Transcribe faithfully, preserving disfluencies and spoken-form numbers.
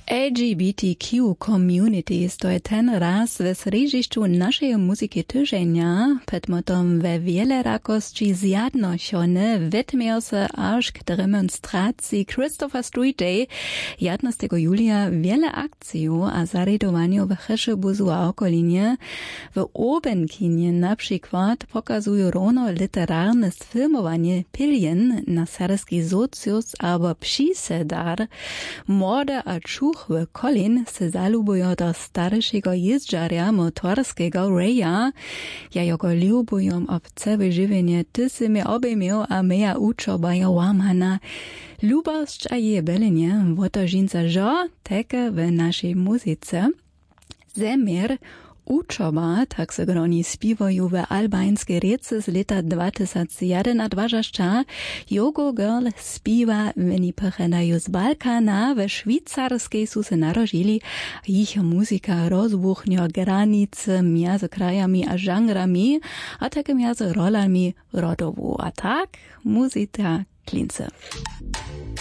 L G B T Q communities to je ten raz w središću naszej muzyki tyżenia, przedmiotem we wiele rakości zjednoczone wytmiał się aż k demonstracji Christopher Street Day jedenastego julia wiele akcji a zaredowaniu w Cheszybuzu a okolinie. W Obenkinie na przykład pokazują rono literarne sfilmowanie Pilien na serbski Socius albo Psisedar. Młode a czuchły Colin se zalubują do starszego jeździarza motorskiego Raya. Ja jego lubują obce wyżywienie tysymi obejmią a meja uczoba ja łamana. Lubość a je belenie wotożinca żo teke w naszej muzyce. Zemier uczoba, tak se groni spiwoju w albańskiej riece z leta dwa tysiące jeden a dwadzieścia. Yogo Girl spiwa, weni pochedają z Balkana, we szwajcarskiej su se narodzili, ich muzyka rozbuchnia granice między krajami a żangrami, a takie między rolami rodowu. A tak, muzyka klince.